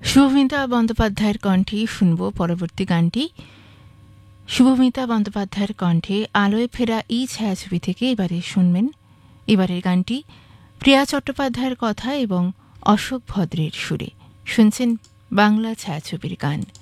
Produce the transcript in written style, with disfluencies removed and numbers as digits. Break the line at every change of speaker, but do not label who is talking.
শুভমিতা বন্দ্যোপাধ্যায়ের কণ্ঠে শুনব পরবর্তী গানটি। শুভমিতা বন্দ্যোপাধ্যায়ের কণ্ঠে আলোয় ফেরা এই ছায়াছবি থেকে এবারে শুনবেন এবারের গানটি প্রিয়া চট্টোপাধ্যায়ের কথা এবং অশোক ভদ্রের সুরে। শুনছেন বাংলা ছায়াছবির গান।